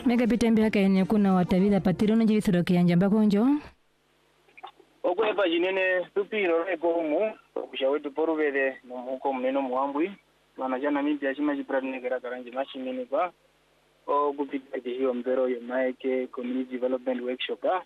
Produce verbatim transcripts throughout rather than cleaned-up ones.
Mega bitembe haka ene kuna watavida patirono jibisiro kiyanja mbakonjo. Okwe pa jinene tupiro eko humu kushawetu porubere muko mneno muambwi wana jana mimi ashima jipratne kera karanje mashimini kwa o kupita hiyo mbero ya maike community development workshop ah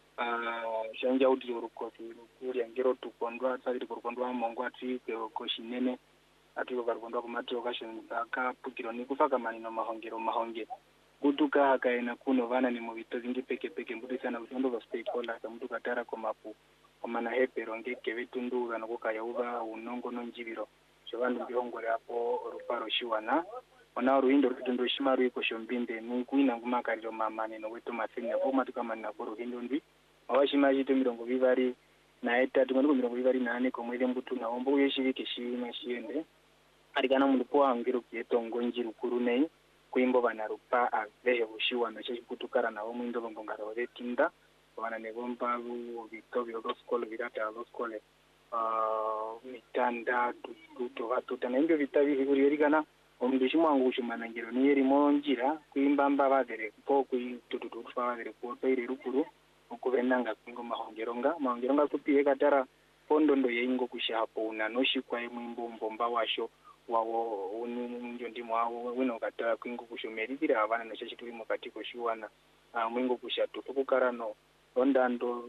uh, shanja uti uruko kuri angero tukondwa tsari kurukondwa mongwa tri ko shinene atiko karukondwa kumatro kashon ka pukiro ni kufaka manino mahongero mahonge kutuka hakaena kuno vana ni muvito zingi peke peke mbuti sana utondo wa stakeholders mtu katara kwa mapu omana hepero ngeke vitundura nokuka yauva unongo nonjibiro chovandu mbihongore hapo ruparo shiwana ona ruindo rutundo shimaru iko shombinde ni kuina ngumakariro mamane no wetu masini hapo matuka manina koro hindo ndi awashima jito mirongo vivari na eta tumando mirongo vivari nane ko mwele mbutu na ombo yeshivike shima shiende arikana mundu po angiro kieto ngonjiru kurunei kuimbo banarupa avehe bushiwa na chechi kutukara na omu indo bongongara odetinda wana negomba vito vyo skole virata alo skole uh, mitanda tuto hatuta na ingo vitavi higuri yerigana omundushi mwangu ushumana ngiro niyeri monjira kuimba mba badere po kuitututu badere po peire rukuru ukuvenanga kuingo mahongeronga mahongeronga kupiye katara pondondo yeingo kushapo una noshikwa imwimbo mbomba washo wawo uninjo ndimo wawo wino katara kuingo kushomerizira abana na chechi tuli mukati kushuwana uh, mwingo kushatu tukukarano ondando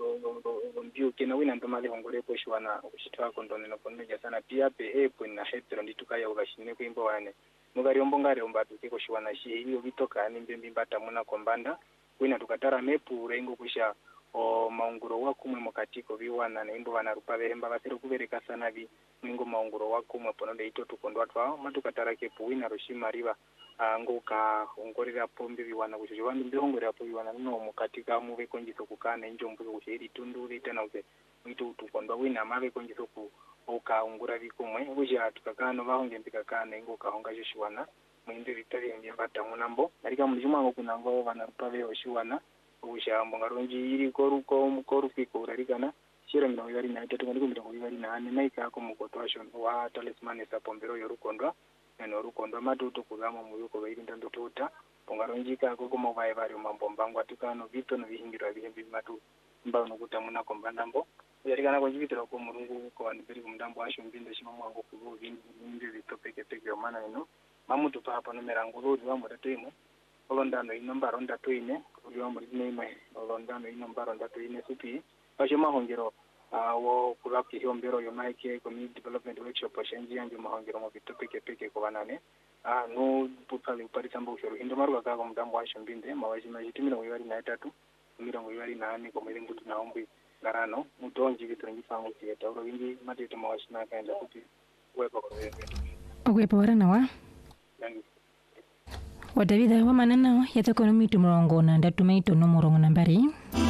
ndio kena wina ndo mali hongore kushuwana kushitwa kondone no konmeja sana pia pe epo na hetero nditukaya ugashine kuimbo wane mugari ombongare ombatu kushuwana shi hiyo vitoka ni mbembi mbata muna kombanda wina tukatara mepu rengo kusha o maunguro wakumwe mukatiko viwana nembo bana rupa behemba basero kubereka sana bi ningo maunguro wakumwe ponode ito tukondwa twa matukatara ke puina roshima riva ngoka ongorera pombe viwana kushije vandu mbihongorera po viwana no mukatika muve konjiso kukana injo mbuzo kushiri tundu litana uze ito tukondwa wina mave konjiso ku oka ongora vikumwe kuja tukakano bahonge mbikakana ngoka honga jishwana mwinde vitari nge bata munambo arika mujuma ngo kunango bana rupa be oshiwana ubushambo ngaronji iri koruko mukorufiko urarikana shira mirongo ibiri na itatu ngandi mirongo ibiri na ane naika ko mukotwasho wa talisman sapombero yorukondwa neno rukondwa matuto kuzama muyuko bairi ndando tota pongaronji ka ko ko mobaye bari mambo mbango atukano vito no bihingira bihembi matu mbano kutamuna kombandambo yarikana ko jibitira ko murungu ko anibiri kumndambo asho mbinde shima mwango kubo vindi vindi vito peke peke omana ino mamutu pa hapa no merango lodi wa modatemo olondano inombaro ndatu ine kuliwa muri neme olondano inombaro ndatu ine supi basho mahongero awo kulaki hiombero yo maike community development workshop shenji yange mahongero mo bito peke peke ko banane ah no putale upari sambo ushoro indo maruka ka ko mdambo wa shombinde mawaji majiti mirongo ibiri na itatu mirongo ibiri na ane ko mwele mbutu na ombi garano mutonji bitrangi fango kieta uro wingi matete mawaji na kaenda supi wepo ko wewe okwepo warana wa yangi Wadavida wa manana yatakono mitu mrongo na ndatumaito no morongo nambari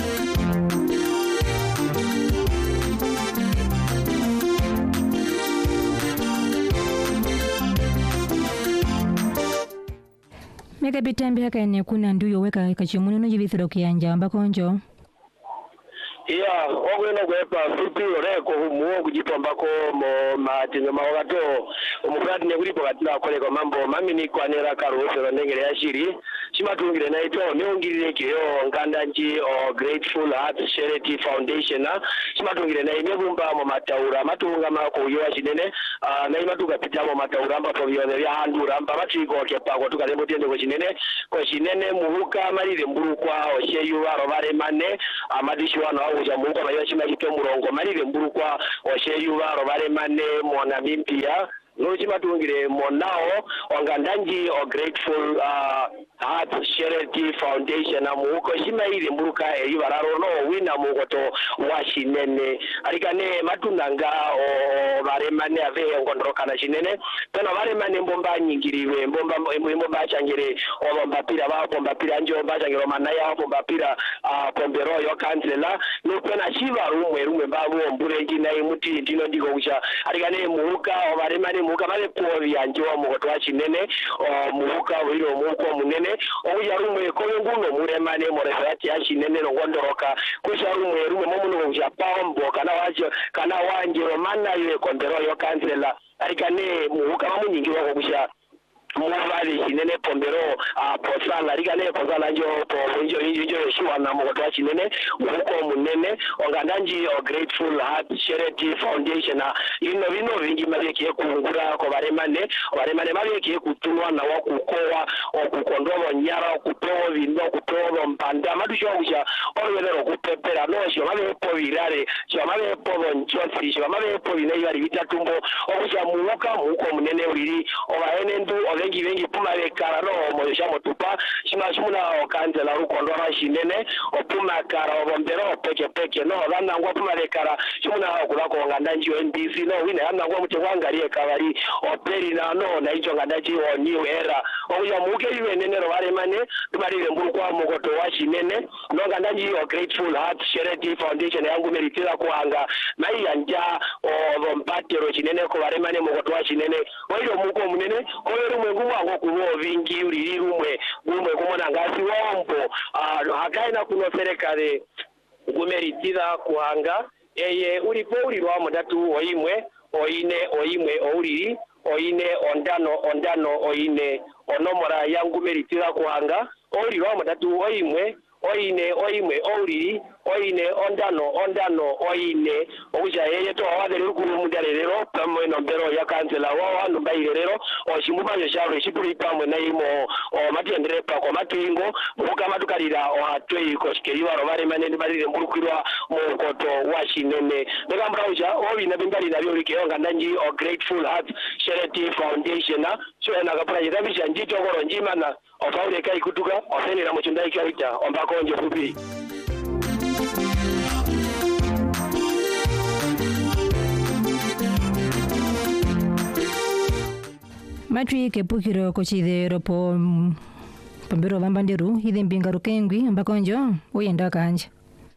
Mega bitambi haka ene kuna nduyo weka kachimuni no jibithiro kiyanja mbakonjo iya ogweno gwepa fupi oreko humu kujipambako mo matinyo maogato umufati ne kulipo katina koleko mambo mami ni kwanera karosero ndengere yashiri chimatungire naito neungirire kiyo nkandanji o Grateful Hearts Charity Foundation na chimatungire na imebumba mo mataura matunga mako yo chinene na imatuka pita mo mataura amba to byone bya handura amba matiko kepa ko tukalembo tende ko chinene ko chinene muhuka malire mburukwa o sheyu baro bare mane amadisho wana uja mungu abayashima kito murongo malire mburukwa o sheyu baro bare mane mona bimpia Nojima tungire monao wangandanji o Grateful uh, Hearts Charity Foundation na muko shima ile mburuka eri bararo no wina mugoto washinene arikane matunanga o baremane ave ngondroka na shinene tena baremane mbomba nyingiriwe mbomba mbomba changire o bomba pira ba bomba pira njo bomba changire manaya bomba pira uh, pombero yo kansela no pena shiva rumwe rumwe babu mbure njina imuti ndino ndiko kucha arikane muka o baremane muka bale pori anjwa mugoto washinene o muka wiro muko munene o yarumwe ko nguno muremane morefati ashinene no ngondoroka kusha rumwe rumwe momuno kucha pambo kana wacho kana wanje romana ile kondero yo kansela arikane muka mamunyingi wako kusha muvali chinene pombero posala rigane posala njo po njo njo shiwa na mokotwa chinene uko munene ongandanji o Grateful Heart Charity Foundation ino bino vingi mabyekiye kungura ko baremane baremane mabyekiye kutunwa na wakukowa okukondobo nyara okutobo bino okutobo mpanda madusho kuja olwelero kupepera no sho mabepo birare sho mabepo bonchosi sho mabepo bine yari bitatumbo okuja muka muko munene uriri obaene ndu vengi vengi puma bekara no moyesha motupa shima shimuna okanzela rukondora shinene opuma kara obombero peke peke no bana ngwa puma bekara shimuna okula ko nganda nji N B C no wine yana ngwa mutewangaliye kabari operi na no na ijo nganda ji o new era oya muke iwe nene ro bare mane tumarire mburu kwa mogoto wa shinene no nganda nji o Grateful Heart Charity Foundation yangu meritira kuhanga mai yanja o bompatero shinene ko bare mane mogoto wa shinene oyo muko munene ko ngumu wango kubo vingi uriri rumwe rumwe kumona ngasi wombo hakaina kuno serikali kumeritira kuhanga eye ulipo ulirwa mudatu oimwe oine oimwe ouriri oine ondano ondano oine onomora yangu meritira kuhanga ulirwa mudatu oimwe oine oimwe ouriri oine ondano ondano oine okuja yeye to wadere kuru mudarerero pamwe nombero ya kansela wa wandu bairerero oshimubanyo shawe shipuri pamwe naimo o matendere pa ko matingo muka matukalira o atwe koshikeriwa robare manene barire mburukirwa mu koto wa shinene bega mbrauja obi na bimbali na byori kiyonga ndanji o Grateful Heart Charity Foundation so na kapura yidabisha njito goro njimana ofaule kai kutuka ofenera muchundai kaita ombako nje fupi. Matri kepukiro kochidero po pambero vambanderu hide mbingaru kengwi mbakonjo uyenda kanja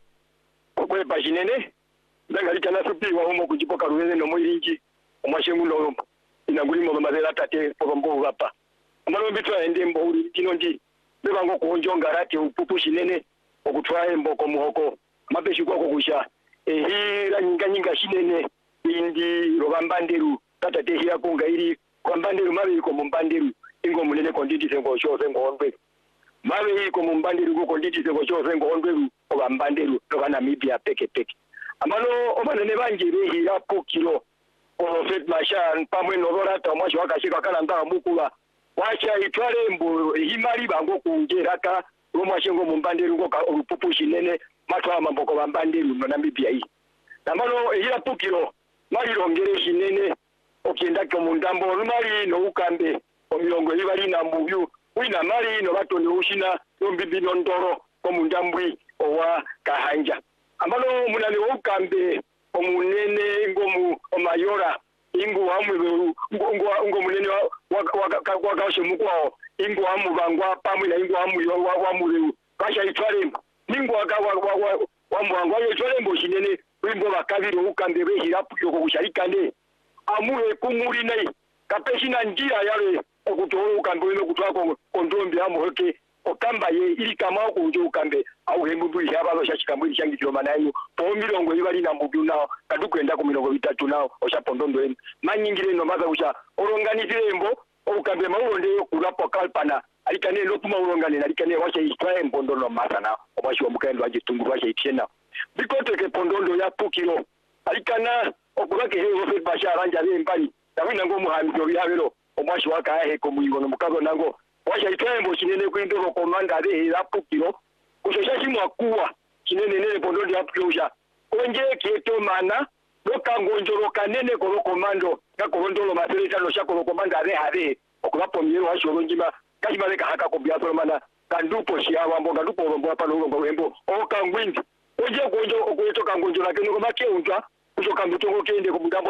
okwe pashinene ndagalika na supi wa homo kujipoka ruweze no moirinji omwashengu no inanguli mo mazela tate pombo gapa amalo bitwa ende mbori kinondi bebango kuonjo ngarati upupu shinene okutwaye mboko muhoko mapeshi kwako kusha ehira nyinga nyinga shinene indi robambanderu tatate hira kunga iri kwambanderu mabe ko mumbanderu ingo munene konditi sengo chose ngondwe mabe ko mumbanderu ko konditi sengo chose ngondwe obambanderu robana mibia peke peke amalo obanene banje behira pokiro o fet mashan pamwe novora tamwashi wakashika kana ndanga mukula wacha itware mbo himari bango kungeraka romwashengo mumbanderu ngo urupupu shinene matwa mamboko bambanderu no namibia hii namalo ehira pokiro mari rongere shinene okienda ko mundambo mari no ukambe omilongo ibali na mbuyu wina mari no batone ushina ombibi ndoro ko mundambwi owa kahanja amalo munane ukambe omunene ngomu omayora ingu hamwe ngo ngo munene wa kashe mukwao ingu hamu bangwa pamwe na ingu hamu yo wa mulu kasha itware ningu wa wa wa mwangwa itware mbo shinene wimbo bakabiro ukambe behira puyo ko kusharikane amure kumuri nei kapeshina njia yale okutoro ukambe no kutwako kondombi amuhoke okamba ye ili kama okunjo ukambe au hembubu yabalo shashikambuli shangitiro manayo po milongo ibali na mbudu nao kadukwenda ku milongo bitatu nao oshapondondo en manyingire no maza usha oronganizire mbo ukambe mawonde kulapo kalpana alikane lopuma urongane alikane washa istwae mbondo no maza na obashi wa mukendo ajitungu washa ikiena bikote ke pondondo ya pukiro alikana okulake hewo fe bashara njale mbali tawina ngo muhamdo byabero omwashi wakahe ko muyingo no mukazo nango washa itembo kinene kwindoro komanda ale rapukiro kushosha kimwa kuwa kinene nene pondondo yapukirosha onje kieto mana lokangonjoro kanene ko komando ngakondolo masereta no shako komanda ale hare okulapo myero washoro njima kashima leka haka ko byasoro mana kandupo shiawa mbonga ndupo rombo apa no ngwembo okangwindi onje gonjo okweto kangonjoro kene ko make unja kushoka mbutongo kende ko